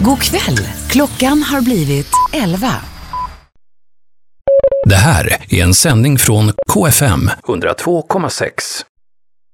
God kväll. Klockan har blivit 11. Det här är en sändning från KFM 102,6.